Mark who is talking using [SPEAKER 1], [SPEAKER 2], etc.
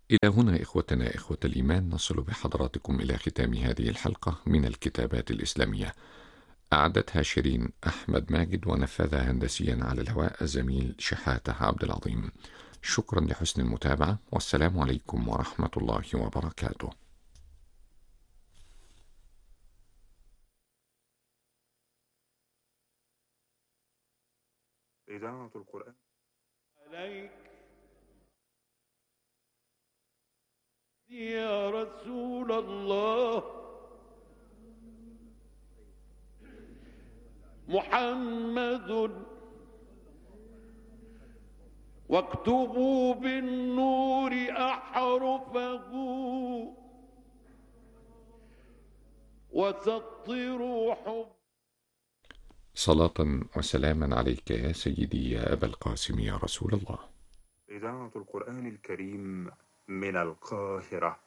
[SPEAKER 1] إلى هنا إخوتنا إخوة الإيمان نصل بحضراتكم إلى ختام هذه الحلقة من الكتابات الإسلامية. أعدتها شيرين أحمد ماجد، ونفذها هندسيا على الهواء الزميل شحاتة عبد العظيم. شكرا لحسن المتابعة، والسلام عليكم ورحمة الله وبركاته.
[SPEAKER 2] إذاعة القرآن
[SPEAKER 3] عليك يا رسول الله محمد، واكتبوا بالنور أحرفه وسطروا حب.
[SPEAKER 1] صلاة وسلاما عليك يا سيدي يا أبا القاسم يا رسول الله.
[SPEAKER 2] إذاعة القرآن الكريم من القاهرة.